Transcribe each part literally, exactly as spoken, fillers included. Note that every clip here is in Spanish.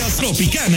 Tropicana.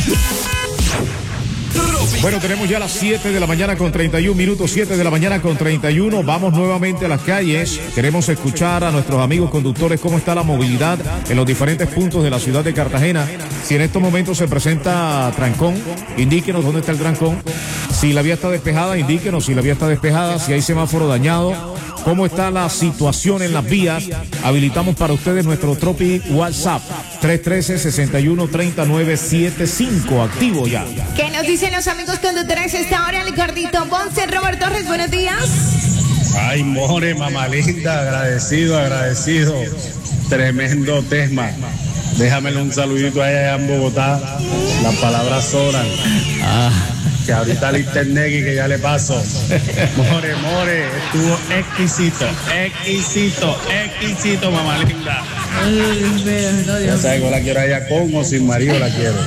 Bueno, tenemos ya las siete de la mañana con treinta y un minutos, siete de la mañana con treinta y uno. Vamos nuevamente a las calles. Queremos escuchar a nuestros amigos conductores cómo está la movilidad en los diferentes puntos de la ciudad de Cartagena. Si en estos momentos se presenta trancón, indíquenos dónde está el trancón. Si la vía está despejada, indíquenos si la vía está despejada, si hay semáforo dañado, cómo está la situación en las vías. Habilitamos para ustedes nuestro Tropic WhatsApp tres uno tres, seis uno, tres nueve siete cinco, activo ya. ¿Qué nos dicen los amigos conductores esta hora? El gordito Ponce, Robert Torres, buenos días. Ay, more, mamá linda, agradecido, agradecido. Tremendo tema. Déjamele un saludito allá en Bogotá. Las palabras sobran. Ah. Que ahorita el internet y que ya le paso. More, more, estuvo exquisito, exquisito, exquisito, mamá linda. Ay, Dios, no, Dios. Ya sabes que la quiero allá con o sin marido la quiero.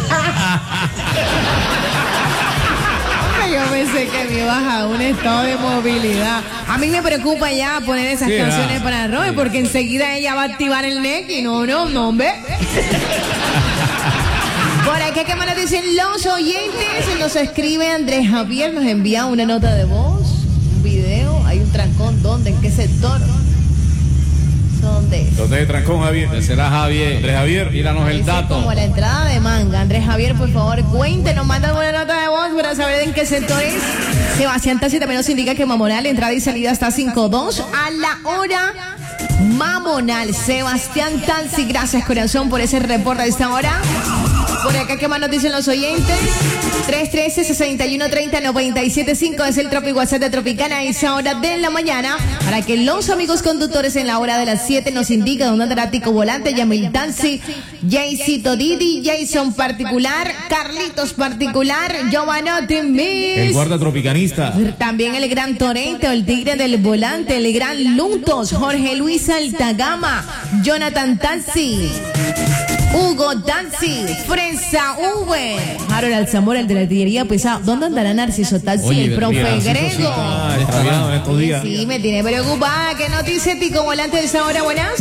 Yo pensé que me ibas a un estado de movilidad. A mí me preocupa ya poner esas ¿Qué canciones era? para Robert, porque enseguida ella va a activar el N E C y no, no, no, hombre. Por aquí, ¿qué más nos dicen los oyentes? Nos escribe Andrés Javier, nos envía una nota de voz, un video, hay un trancón, ¿dónde? ¿En qué sector? ¿Dónde? ¿Dónde es el trancón, Javier? Será Javier. Andrés Javier, Tíranos el Dice dato. como la entrada de Manga. Andrés Javier, por favor, cuéntenos, manda una nota de voz para saber en qué sector es. Sebastián Tassi también nos indica que Mamonal, entrada y salida está cinco dos a la hora Mamonal. Sebastián Tassi, gracias corazón por ese reporte a esta hora. Por acá, ¿qué más nos dicen los oyentes? tres uno tres, seis uno tres cero, nueve siete cinco es el Tropic WhatsApp de Tropicana a esa hora de la mañana, para que los amigos conductores en la hora de las siete nos indiquen dónde andará Tico Volante, Yamil Tansi, Jaycito Didi, Jason Particular, Carlitos Particular, Giovanotti Mix, el guarda tropicanista. también el Gran Torrente, el Tigre del Volante, el Gran Lutos, Jorge Luis Altagama, Jonathan Tansi, Hugo Tansi, Fresa V, Harold Alzamora, el de la artillería pesada. ¿Dónde andará Narciso Tansi? Oye, El profe Narciso Grego. sí Ah, extraviado en estos días. Sí, me tiene preocupada. ¿Qué nos dice Tico Volante de esa hora? Buenas.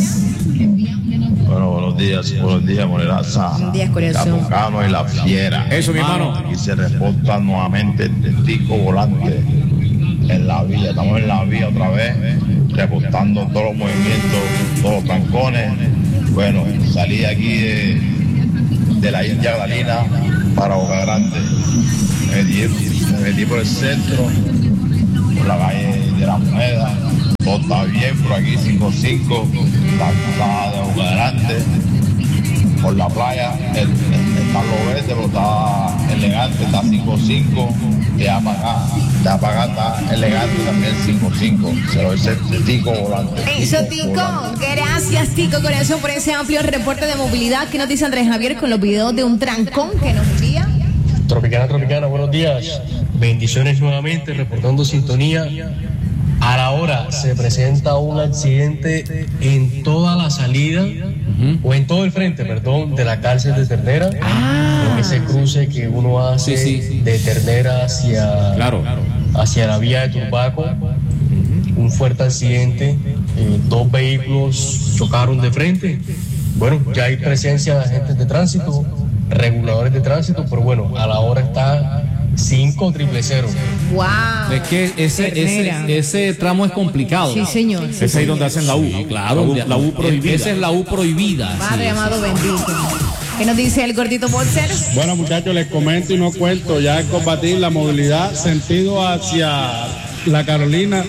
Bueno, buenos días, buenos días, Moreraza. Buenos días, corazón. Capucano y la fiera. Eso, mi hermano. Aquí se reporta nuevamente el Tico Volante en la vía. Estamos en la vía otra vez, reportando todos los movimientos, todos los trancones. Bueno, salí aquí de, de la India Galina para Boca Grande. Me metí, me metí por el centro, por la calle de la Moneda. Todo está bien por aquí, cinco cinco, la cruzada de Boca Grande. Por la playa, el, el, está lo verde, pero está elegante, está cinco cinco. Y apagada, está apagada, está elegante también cinco cinco. Se lo dice Tico Volante. Eso, Tico. Gracias, Tico Corazón, por ese amplio reporte de movilidad que nos dice Andrés Javier con los videos de un trancón que nos envía. Tropicana, Tropicana, buenos días. Bendiciones nuevamente, reportando sintonía. A la hora se presenta un accidente en toda la salida, uh-huh. o en todo el frente, perdón, de la cárcel de Ternera. Ah. Ese cruce que uno hace sí, sí. de Ternera hacia, claro. hacia la vía de Turbaco. Uh-huh. Un fuerte accidente, eh, dos vehículos chocaron de frente. Bueno, ya hay presencia de agentes de tránsito, reguladores de tránsito, pero bueno, a la hora está cinco triple cero. Wow. Es que ese, ese, ese tramo es complicado. Sí, señor. Sí, es ahí donde hacen la U. Sí, claro. La U, la U prohibida. Esa es la U prohibida. Padre sí, amado sí. bendito. ¿Qué nos dice el gordito Bolser? Bueno, muchachos, les comento y no cuento. Ya es combatir la movilidad sentido hacia la Carolina.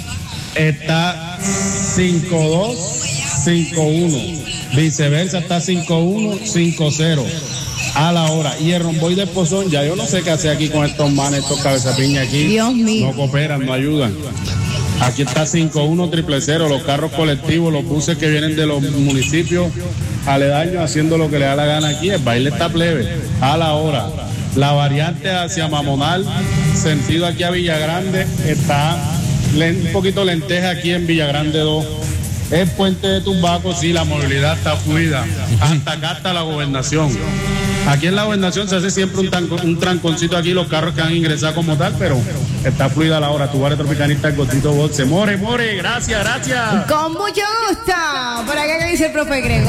Está cinco dos, cinco uno. Viceversa está cinco uno, cinco cero. A la hora. Y el romboy de Pozón, ya yo no sé qué hacer aquí con estos manes, estos cabezapiñas aquí. Dios mío. No cooperan, no ayudan. Aquí está cinco uno triple cero, los carros colectivos, los buses que vienen de los municipios aledaños haciendo lo que le da la gana aquí. El baile está plebe. A la hora. La variante hacia Mamonal, sentido aquí a Villagrande, está un poquito lenteja aquí en Villagrande dos. El puente de Turbaco, sí, la movilidad está fluida. Hasta acá está la gobernación. Aquí en la gobernación se hace siempre un, tanco, un tranconcito aquí, los carros que han ingresado como tal, pero está fluida la hora. Tu barrio tropicanista, el Gordito Boxe. More, more, gracias, gracias. Con mucho gusto. Por acá que dice el profe Grego.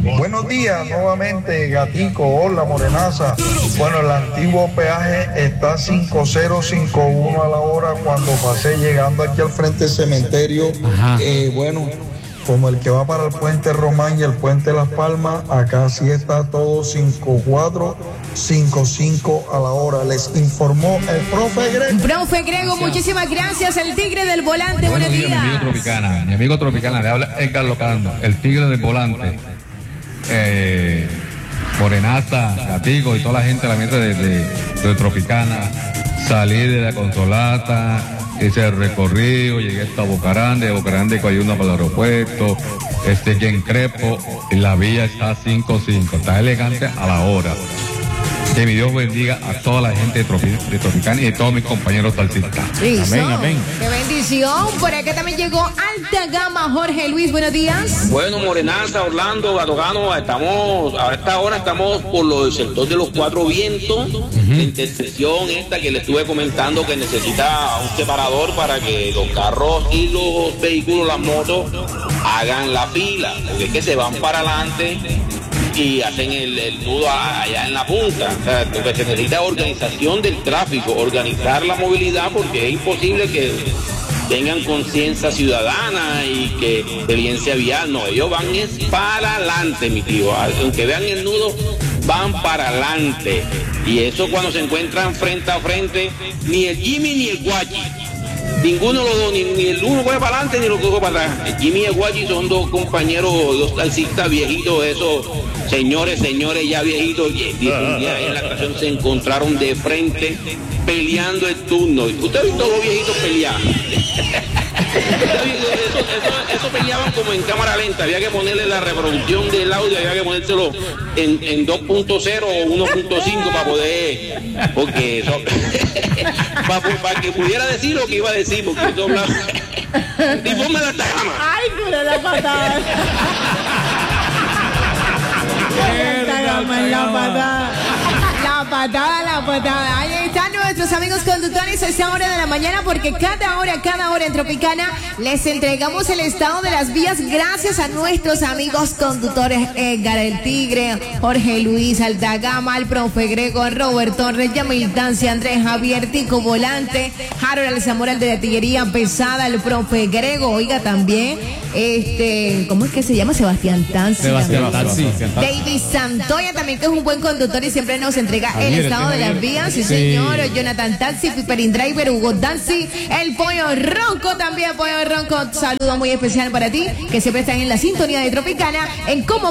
Buenos días, nuevamente, Gatico, hola, Morenaza. Bueno, el antiguo peaje está cinco cero cinco uno a la hora cuando pasé llegando aquí al frente del cementerio. Eh, bueno, como el que va para el puente Román y el puente Las Palmas, acá sí está todo cinco cuatro cinco cinco a la hora. Les informó el profe Grego. Profe Grego, muchísimas gracias. El tigre del volante, buenos, buenos días. días. Mi amigo Tropicana, mi amigo Tropicana, le habla Edgar Locando, el tigre del volante. Eh, Morenaza, Gatico y toda la gente, la gente de, de, de Tropicana, salí de la Consolata, hice el recorrido, llegué hasta Bocarán, de Bocarán de Coyuna para el aeropuerto, este aquí en Crepo, y la vía está cinco cinco, está elegante a la hora. Que mi Dios bendiga a toda la gente de, Tropi, de Tropicana y de todos mis compañeros taxistas. Amén, amén. Qué bendición. Por acá también llegó Alta Gama Jorge Luis, buenos días. Bueno, Morenaza, Orlando, Gatogano, estamos, a esta hora estamos por lo del sector de los Cuatro Vientos, uh-huh. La intersección esta que le estuve comentando que necesita un separador para que los carros y los vehículos, las motos, hagan la fila, porque es que se van para adelante y hacen el, el nudo allá en la punta. O sea, lo que se necesita es organización del tráfico, organizar la movilidad, porque es imposible que tengan conciencia ciudadana y que experiencia vial. No, ellos van es para adelante, mi tío. Aunque vean el nudo, van para adelante. Y eso cuando se encuentran frente a frente, ni el Jimmy ni el Guachi. Ninguno de los dos, ni, ni el uno coge para adelante ni el otro coge para atrás. El Jimmy y el Guachi son dos compañeros, dos taxistas viejitos, esos señores, señores ya viejitos. Y un día en la estación se encontraron de frente peleando el turno. ¿Usted ha visto a los viejitos pelear? Eso, eso, eso peleaban como en cámara lenta. Había que ponerle la reproducción del audio, había que ponérselo en, en dos punto cero o uno punto cinco para poder, porque eso, para, para que pudiera decir lo que iba a decir, porque eso hablaba. Y ponme la Gama. Ay, pero la patada. La Gama en la patada. La patada, la patada. Ahí están nuestros amigos conductores a esta hora de la mañana, porque cada hora, cada hora en Tropicana les entregamos el estado de las vías gracias a nuestros amigos conductores Edgar el Tigre, Jorge Luis, Alta Gama, el profe Grego, Robert Torres, Yamil Dancia, Andrés Javier, Tico Volante, Harold Alzamora, el de artillería pesada, el profe Grego, oiga también, este, ¿cómo es que se llama? Sebastián Tanzi. Sebastián Tanzi. David Santoya también, que es un buen conductor y siempre nos entrega el estado de las vías, sí, sí, señor. Jonathan Tanzi, Piperin Driver, Hugo Danzi, el Pollo Ronco también, Pollo Ronco, saludo muy especial para ti, que siempre están en la sintonía de Tropicana, en cómo